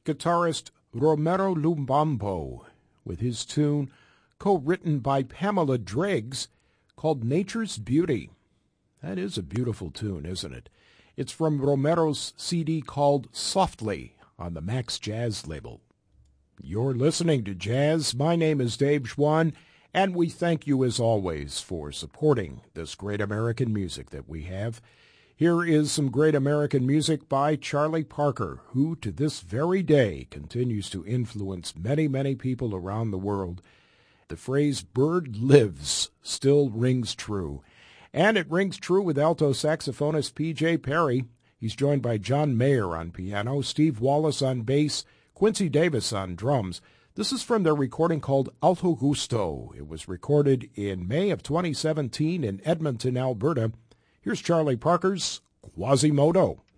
guitarist Romero Lumbambo with his tune, co-written by Pamela Driggs, called Nature's Beauty. That is a beautiful tune, isn't it? It's from Romero's CD called Softly on the Max Jazz label. You're listening to Jazz. My name is Dave Schwann, and we thank you as always for supporting this great American music that we have. Here is some great American music by Charlie Parker, who to this very day continues to influence many, many people around the world. The phrase "bird lives" still rings true. And it rings true with alto saxophonist P.J. Perry. He's joined by John Mayer on piano, Steve Wallace on bass, Quincy Davis on drums. This is from their recording called Alto Gusto. It was recorded in May of 2017 in Edmonton, Alberta. Here's Charlie Parker's Quasimodo.